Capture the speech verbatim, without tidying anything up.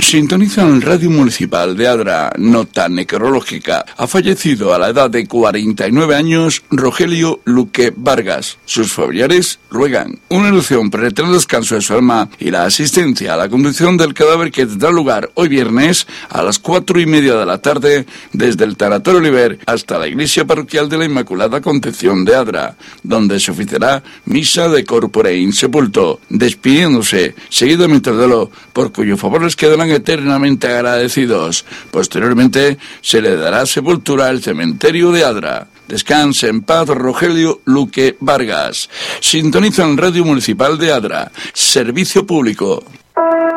Sintonizan Radio Municipal de Adra, nota necrológica. Ha fallecido a la edad de cuarenta y nueve años Rogelio Luque Vargas. Sus familiares ruegan una ilusión por el eterno descanso de su alma y la asistencia a la conducción del cadáver que tendrá lugar hoy viernes a las cuatro y media de la tarde desde el Tanatorio Oliver hasta la Iglesia Parroquial de la Inmaculada Concepción de Adra, donde se oficiará misa de corpore in sepulto, despidiéndose seguidamente del duelo por cuyo favor les quedarán eternamente agradecidos. Posteriormente se le dará sepultura al cementerio de Adra. Descanse en paz Rogelio Luque Vargas. Sintonizan Radio Municipal de Adra. Servicio público.